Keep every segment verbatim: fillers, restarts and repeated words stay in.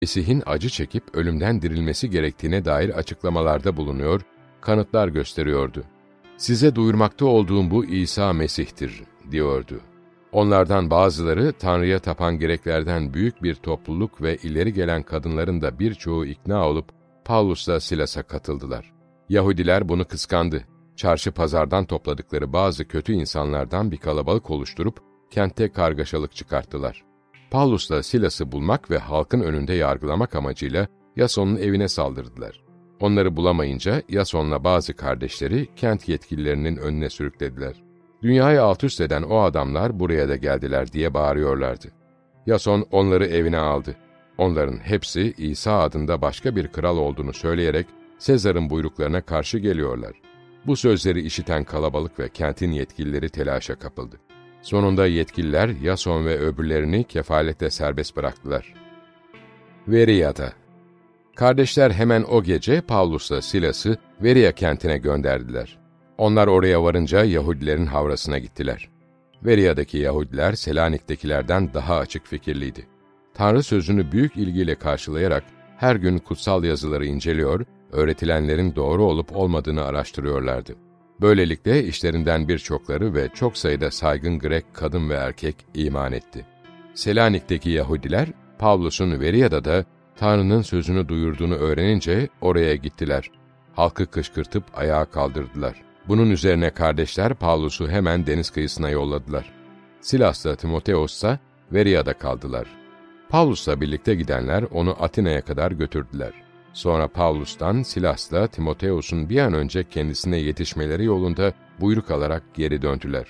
Mesih'in acı çekip ölümden dirilmesi gerektiğine dair açıklamalarda bulunuyor, kanıtlar gösteriyordu. Size duyurmakta olduğum bu İsa Mesih'tir, diyordu. Onlardan bazıları Tanrı'ya tapan Greklerden büyük bir topluluk ve ileri gelen kadınların da birçoğu ikna olup Pavlus'la Silas'a katıldılar. Yahudiler bunu kıskandı. Çarşı pazardan topladıkları bazı kötü insanlardan bir kalabalık oluşturup kente kargaşalık çıkarttılar. Pavlus'la Silas'ı bulmak ve halkın önünde yargılamak amacıyla Yason'un evine saldırdılar. Onları bulamayınca Yason'la bazı kardeşleri kent yetkililerinin önüne sürüklediler. Dünyayı altüst eden o adamlar buraya da geldiler diye bağırıyorlardı. Yason onları evine aldı. Onların hepsi İsa adında başka bir kral olduğunu söyleyerek Sezar'ın buyruklarına karşı geliyorlar. Bu sözleri işiten kalabalık ve kentin yetkilileri telaşa kapıldı. Sonunda yetkililer Yason ve öbürlerini kefaletle serbest bıraktılar. Veriya'da. Kardeşler hemen o gece Pavlus'la Silas'ı Veriya kentine gönderdiler. Onlar oraya varınca Yahudilerin havrasına gittiler. Veriya'daki Yahudiler Selanik'tekilerden daha açık fikirliydi. Tanrı sözünü büyük ilgiyle karşılayarak her gün kutsal yazıları inceliyor, öğretilenlerin doğru olup olmadığını araştırıyorlardı. Böylelikle işlerinden birçokları ve çok sayıda saygın Grek kadın ve erkek iman etti. Selanik'teki Yahudiler, Pavlus'un Veriya'da da Tanrı'nın sözünü duyurduğunu öğrenince oraya gittiler. Halkı kışkırtıp ayağa kaldırdılar. Bunun üzerine kardeşler Pavlus'u hemen deniz kıyısına yolladılar. Silas'la Timoteos ise Veriya'da kaldılar. Pavlus'la birlikte gidenler onu Atina'ya kadar götürdüler. Sonra Pavlus'tan Silas'la Timoteos'un bir an önce kendisine yetişmeleri yolunda buyruk alarak geri döndüler.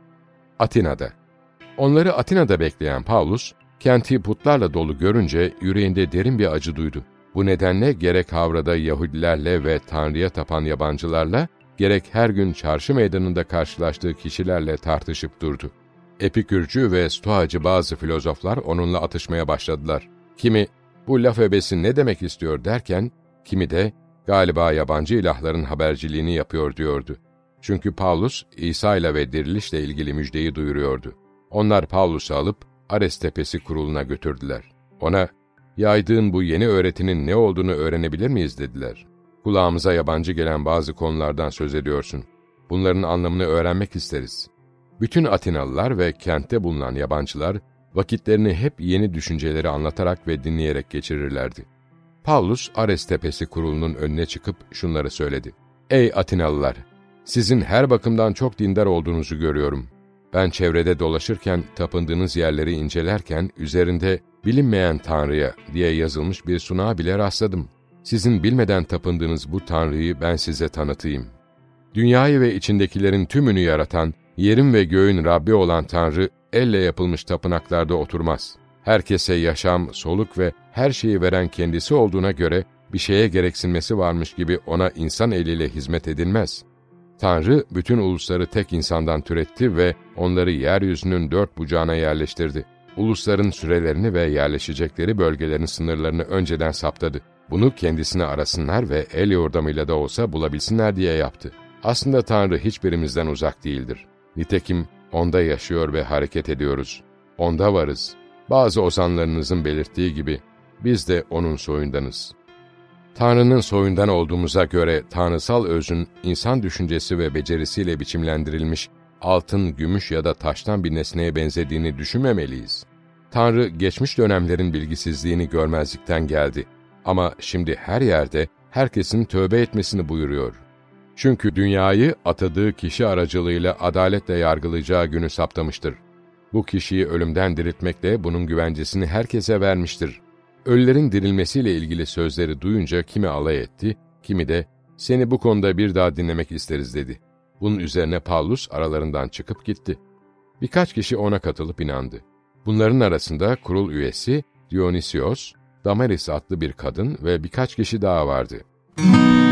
Atina'da. Onları Atina'da bekleyen Pavlus, kenti putlarla dolu görünce yüreğinde derin bir acı duydu. Bu nedenle gerek havrada Yahudilerle ve Tanrı'ya tapan yabancılarla, gerek her gün çarşı meydanında karşılaştığı kişilerle tartışıp durdu. Epikürcü ve Stoacı bazı filozoflar onunla atışmaya başladılar. Kimi, bu laf ebesi ne demek istiyor derken, kimi de galiba yabancı ilahların haberciliğini yapıyor diyordu. Çünkü Pavlus, İsa ile ve dirilişle ilgili müjdeyi duyuruyordu. Onlar Pavlus'u alıp Ares Tepesi kuruluna götürdüler. Ona, yaydığın bu yeni öğretinin ne olduğunu öğrenebilir miyiz dediler. Kulağımıza yabancı gelen bazı konulardan söz ediyorsun. Bunların anlamını öğrenmek isteriz. Bütün Atinalılar ve kentte bulunan yabancılar, vakitlerini hep yeni düşünceleri anlatarak ve dinleyerek geçirirlerdi. Pavlus, Ares Tepesi kurulunun önüne çıkıp şunları söyledi. Ey Atinalılar! Sizin her bakımdan çok dindar olduğunuzu görüyorum. Ben çevrede dolaşırken, tapındığınız yerleri incelerken, üzerinde bilinmeyen Tanrı'ya diye yazılmış bir sunağa bile rastladım. Sizin bilmeden tapındığınız bu Tanrı'yı ben size tanıtayım. Dünyayı ve içindekilerin tümünü yaratan, yerin ve göğün Rabbi olan Tanrı, elle yapılmış tapınaklarda oturmaz. Herkese yaşam, soluk ve her şeyi veren kendisi olduğuna göre, bir şeye gereksinmesi varmış gibi ona insan eliyle hizmet edilmez. Tanrı, bütün ulusları tek insandan türetti ve onları yeryüzünün dört bucağına yerleştirdi. Ulusların sürelerini ve yerleşecekleri bölgelerin sınırlarını önceden saptadı. Bunu kendisine arasınlar ve el yordamıyla da olsa bulabilsinler diye yaptı. Aslında Tanrı hiçbirimizden uzak değildir. Nitekim O'nda yaşıyor ve hareket ediyoruz. O'nda varız. Bazı ozanlarınızın belirttiği gibi, biz de O'nun soyundanız. Tanrı'nın soyundan olduğumuza göre tanrısal özün, insan düşüncesi ve becerisiyle biçimlendirilmiş, altın, gümüş ya da taştan bir nesneye benzediğini düşünmemeliyiz. Tanrı, geçmiş dönemlerin bilgisizliğini görmezlikten geldi. Ama şimdi her yerde herkesin tövbe etmesini buyuruyor. Çünkü dünyayı atadığı kişi aracılığıyla adaletle yargılayacağı günü saptamıştır. Bu kişiyi ölümden diriltmekle bunun güvencesini herkese vermiştir. Ölülerin dirilmesiyle ilgili sözleri duyunca kimi alay etti, kimi de seni bu konuda bir daha dinlemek isteriz dedi. Bunun üzerine Pavlus aralarından çıkıp gitti. Birkaç kişi ona katılıp inandı. Bunların arasında kurul üyesi Dionysios, Damaris adlı bir kadın ve birkaç kişi daha vardı.